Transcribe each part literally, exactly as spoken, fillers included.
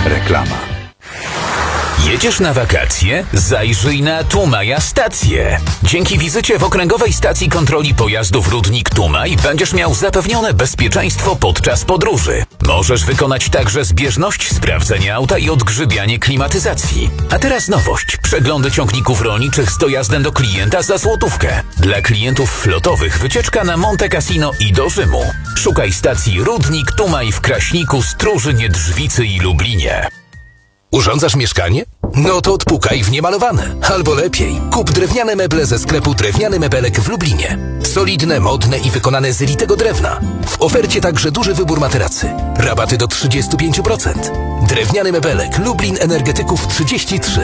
Reklama. Jedziesz na wakacje? Zajrzyj na Tumaja Stację. Dzięki wizycie w Okręgowej Stacji Kontroli Pojazdów Rudnik Tumaj będziesz miał zapewnione bezpieczeństwo podczas podróży. Możesz wykonać także zbieżność, sprawdzenie auta i odgrzybianie klimatyzacji. A teraz nowość. Przeglądy ciągników rolniczych z dojazdem do klienta za złotówkę. Dla klientów flotowych wycieczka na Monte Cassino i do Rzymu. Szukaj stacji Rudnik Tumaj w Kraśniku, Struszynie, Drzwicy i Lublinie. Urządzasz mieszkanie? No to odpukaj w niemalowane. Albo lepiej, kup drewniane meble ze sklepu Drewniany Mebelek w Lublinie. Solidne, modne i wykonane z litego drewna. W ofercie także duży wybór materacy. Rabaty do trzydzieści pięć procent. Drewniany Mebelek, Lublin Energetyków trzydzieści trzy.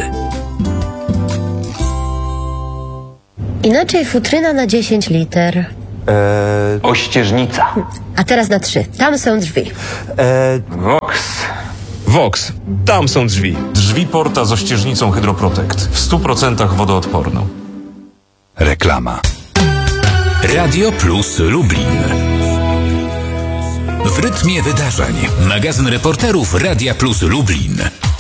Inaczej futryna na dziesięć liter. Eee, Ościeżnica. A teraz na trzy. Tam są drzwi. Eee, Vox. Vox. Tam są drzwi. Drzwi Porta z ościeżnicą Hydroprotect. W stu procentach wodoodporną. Reklama. Radio Plus Lublin. W rytmie wydarzeń. Magazyn reporterów Radia Plus Lublin.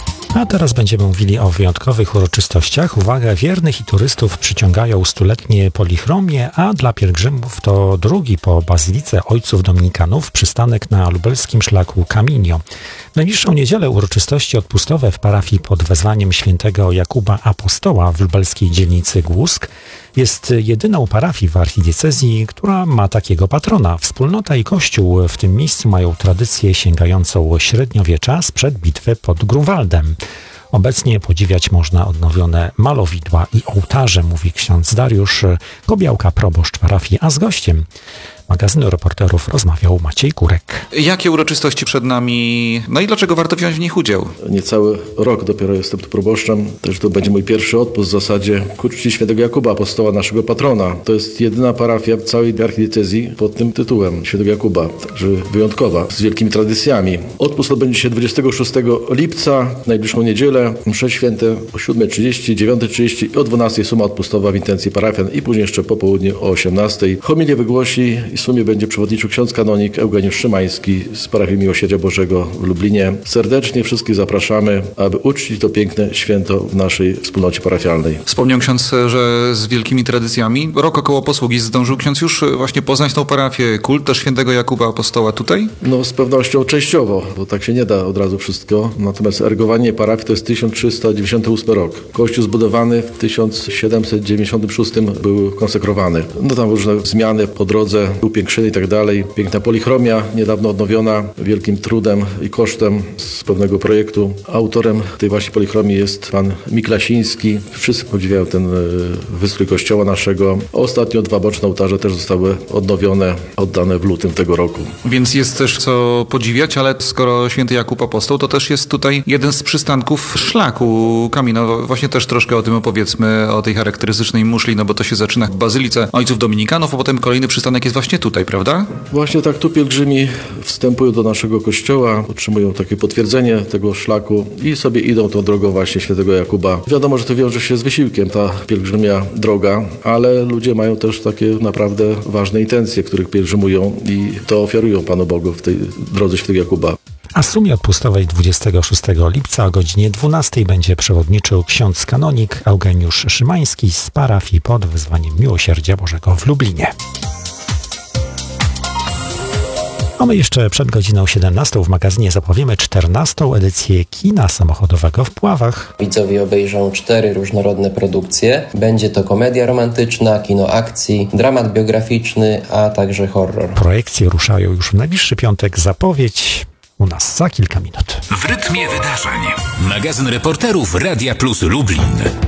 A teraz będziemy mówili o wyjątkowych uroczystościach. Uwaga, wiernych i turystów przyciągają stuletnie polichromie, a dla pielgrzymów to drugi po Bazylice Ojców Dominikanów przystanek na lubelskim szlaku Caminio. W najbliższą niedzielę uroczystości odpustowe w parafii pod wezwaniem świętego Jakuba Apostoła w lubelskiej dzielnicy Głusk. Jest jedyną parafią w archidiecezji, która ma takiego patrona. Wspólnota i kościół w tym miejscu mają tradycję sięgającą średniowiecza sprzed bitwy pod Grunwaldem. Obecnie podziwiać można odnowione malowidła i ołtarze, mówi ksiądz Dariusz Kobiałka, proboszcz parafii, a z gościem magazynu reporterów rozmawiał Maciej Kurek. Jakie uroczystości przed nami, no i dlaczego warto wziąć w nich udział? Niecały rok dopiero jestem tu proboszczem, też to będzie mój pierwszy odpust w zasadzie ku czci świętego Jakuba, apostoła, naszego patrona. To jest jedyna parafia w całej archidiecezji pod tym tytułem, świętego Jakuba, także wyjątkowa, z wielkimi tradycjami. Odpust odbędzie się dwudziestego szóstego lipca, w najbliższą niedzielę, msze święte o siódma trzydzieści, dziewiąta trzydzieści i o dwunastej suma odpustowa w intencji parafian i później jeszcze po południu o osiemnastej. Homilię wygłosi i w sumie będzie przewodniczył ksiądz kanonik Eugeniusz Szymański z parafii Miłosierdzia Bożego w Lublinie. Serdecznie wszystkich zapraszamy, aby uczcić to piękne święto w naszej wspólnocie parafialnej. Wspomniał ksiądz, że z wielkimi tradycjami. Rok około posługi. Zdążył ksiądz już właśnie poznać tą parafię, kult też świętego Jakuba Apostoła tutaj? No z pewnością częściowo, bo tak się nie da od razu wszystko. Natomiast erygowanie parafii to jest tysiąc trzysta dziewięćdziesiąty ósmy rok. Kościół zbudowany w tysiąc siedemset dziewięćdziesiątym szóstym był konsekrowany. No tam różne zmiany po drodze, upiększenie i tak dalej. Piękna polichromia, niedawno odnowiona, wielkim trudem i kosztem z pewnego projektu. Autorem tej właśnie polichromii jest pan Miklasiński. Wszyscy podziwiają ten wystrój kościoła naszego. Ostatnio dwa boczne ołtarze też zostały odnowione, oddane w lutym tego roku. Więc jest też co podziwiać, ale skoro święty Jakub Apostoł, to też jest tutaj jeden z przystanków szlaku Camino. Właśnie też troszkę o tym opowiedzmy, o tej charakterystycznej muszli, no bo to się zaczyna w Bazylice Ojców Dominikanów, a potem kolejny przystanek jest właśnie tutaj, prawda? Właśnie tak, tu pielgrzymi wstępują do naszego kościoła, otrzymują takie potwierdzenie tego szlaku i sobie idą tą drogą właśnie świętego Jakuba. Wiadomo, że to wiąże się z wysiłkiem, ta pielgrzymia droga, ale ludzie mają też takie naprawdę ważne intencje, których pielgrzymują i to ofiarują Panu Bogu w tej drodze świętego Jakuba. A w sumie odpustowej dwudziestego szóstego lipca o godzinie dwunastej będzie przewodniczył ksiądz kanonik Eugeniusz Szymański z parafii pod wezwaniem Miłosierdzia Bożego w Lublinie. A my jeszcze przed godziną siedemnastą w magazynie zapowiemy czternastą edycję kina samochodowego w Puławach. Widzowie obejrzą cztery różnorodne produkcje. Będzie to komedia romantyczna, kino akcji, dramat biograficzny, a także horror. Projekcje ruszają już w najbliższy piątek. Zapowiedź u nas za kilka minut. W rytmie wydarzeń. Magazyn reporterów Radia Plus Lublin.